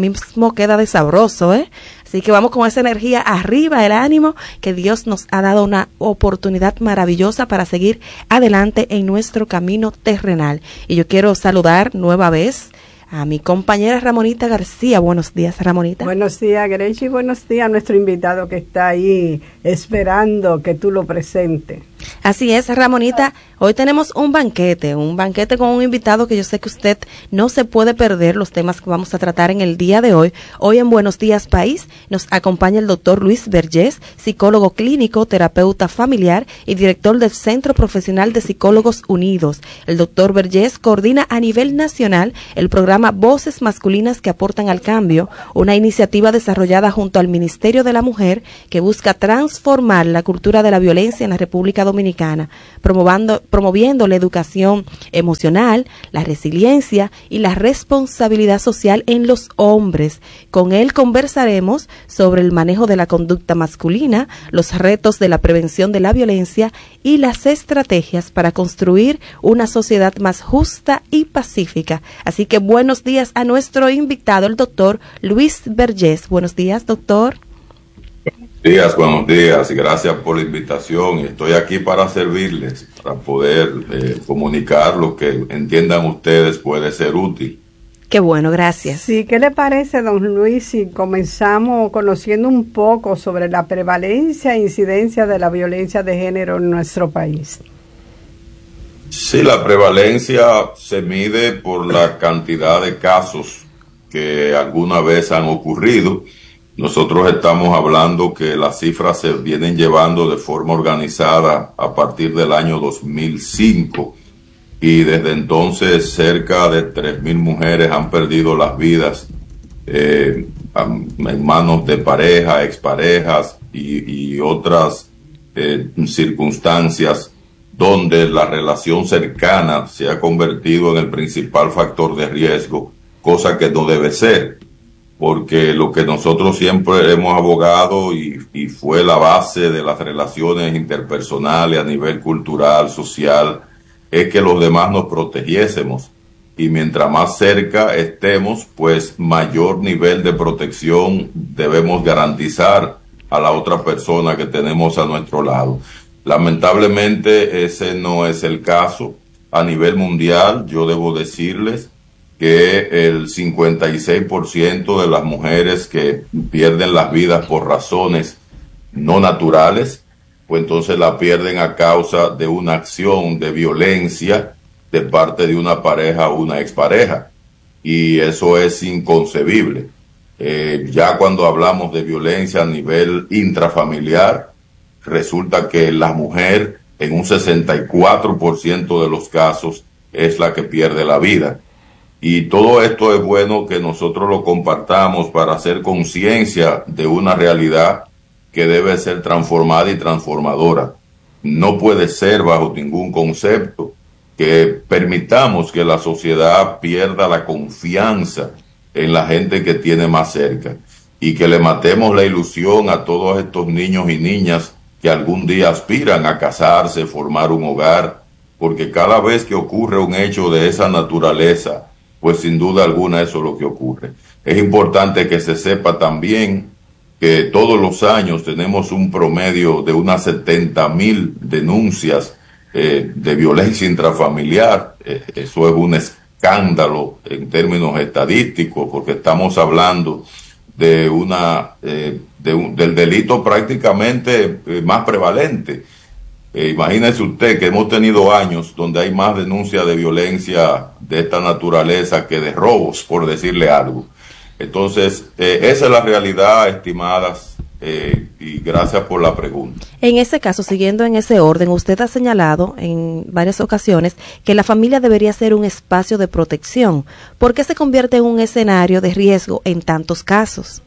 S2: mismo queda de sabroso, ¿eh? Así que vamos con esa energía arriba, el ánimo, que Dios nos ha dado una oportunidad maravillosa para seguir adelante en nuestro camino terrenal. Y yo quiero saludar nueva vez a mi compañera Ramonita García. Buenos días, Ramonita.
S17: Buenos días, Grechi. Buenos días a nuestro invitado que está ahí esperando que tú lo presentes.
S2: Así es, Ramonita. Hoy tenemos un banquete, un banquete con un invitado que yo sé que usted no se puede perder los temas que vamos a tratar en el día de hoy. Hoy en Buenos Días País nos acompaña el doctor Luis Vergés, psicólogo clínico, terapeuta familiar y director del Centro Profesional de Psicólogos Unidos. El doctor Vergés coordina a nivel nacional el programa Voces Masculinas que Aportan al Cambio, una iniciativa desarrollada junto al Ministerio de la Mujer que busca transformar la cultura de la violencia en la República Dominicana, promovando promoviendo la educación emocional, la resiliencia y la responsabilidad social en los hombres. Con él conversaremos sobre el manejo de la conducta masculina, los retos de la prevención de la violencia y las estrategias para construir una sociedad más justa y pacífica. Así que buenos días a nuestro invitado, el doctor Luis Vergés. Buenos días, doctor.
S3: Buenos días, buenos días y gracias por la invitación. Estoy aquí para servirles, para poder eh, comunicar lo que entiendan ustedes puede ser útil.
S2: Qué bueno, gracias.
S17: Sí, ¿qué le parece, don Luis, si comenzamos conociendo un poco sobre la prevalencia e incidencia de la violencia de género en nuestro país?
S3: Sí, la prevalencia se mide por la cantidad de casos que alguna vez han ocurrido. Nosotros estamos hablando que las cifras se vienen llevando de forma organizada a partir del año dos mil cinco y desde entonces cerca de tres mil mujeres han perdido las vidas eh, en manos de pareja, exparejas y, y otras eh, circunstancias donde la relación cercana se ha convertido en el principal factor de riesgo, cosa que no debe ser. Porque lo que nosotros siempre hemos abogado y, y fue la base de las relaciones interpersonales a nivel cultural, social, es que los demás nos protegiésemos. Y mientras más cerca estemos, pues mayor nivel de protección debemos garantizar a la otra persona que tenemos a nuestro lado. Lamentablemente ese no es el caso. A nivel mundial, yo debo decirles que el cincuenta y seis por ciento de las mujeres que pierden las vidas por razones no naturales, pues entonces la pierden a causa de una acción de violencia de parte de una pareja o una expareja. Y eso es inconcebible. Eh, ya cuando hablamos de violencia a nivel intrafamiliar, resulta que la mujer en un sesenta y cuatro por ciento de los casos es la que pierde la vida. Y todo esto es bueno que nosotros lo compartamos para hacer conciencia de una realidad que debe ser transformada y transformadora. No puede ser bajo ningún concepto que permitamos que la sociedad pierda la confianza en la gente que tiene más cerca y que le matemos la ilusión a todos estos niños y niñas que algún día aspiran a casarse, formar un hogar, porque cada vez que ocurre un hecho de esa naturaleza, pues sin duda alguna eso es lo que ocurre. Es importante que se sepa también que todos los años tenemos un promedio de unas setenta mil denuncias eh, de violencia intrafamiliar. Eh, eso es un escándalo en términos estadísticos, porque estamos hablando de una eh, de un, del delito prácticamente eh, más prevalente. Eh, imagínese usted que hemos tenido años donde hay más denuncias de violencia de esta naturaleza que de robos, por decirle algo. Entonces, eh, esa es la realidad, estimadas, eh, y gracias por la pregunta.
S2: En ese caso, siguiendo en ese orden, usted ha señalado en varias ocasiones que la familia debería ser un espacio de protección. ¿Por qué se convierte en un escenario de riesgo en tantos casos?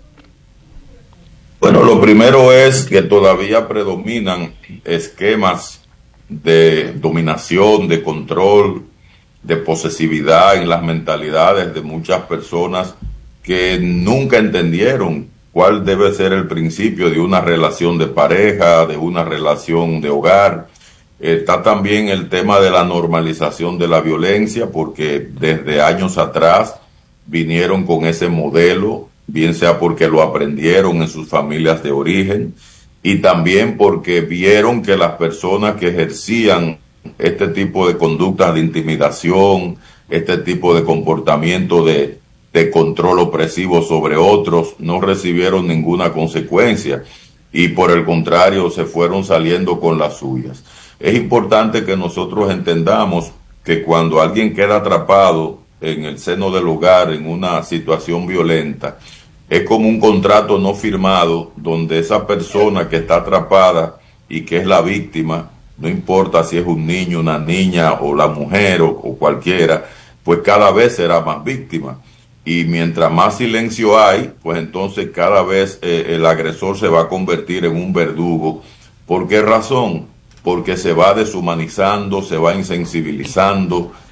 S3: Bueno, lo primero es que todavía predominan esquemas de dominación, de control, de posesividad en las mentalidades de muchas personas que nunca entendieron cuál debe ser el principio de una relación de pareja, de una relación de hogar. Está también el tema de la normalización de la violencia, porque desde años atrás vinieron con ese modelo bien sea porque lo aprendieron en sus familias de origen y también porque vieron que las personas que ejercían este tipo de conductas de intimidación, este tipo de comportamiento de, de control opresivo sobre otros, no recibieron ninguna consecuencia y por el contrario se fueron saliendo con las suyas. Es importante que nosotros entendamos que cuando alguien queda atrapado en el seno del hogar en una situación violenta, es como un contrato no firmado donde esa persona que está atrapada y que es la víctima, no importa si es un niño, una niña o la mujer o, o cualquiera, pues cada vez será más víctima. Y mientras más silencio hay, pues entonces cada vez eh, el agresor se va a convertir en un verdugo. ¿Por qué razón? Porque se va deshumanizando, se va insensibilizando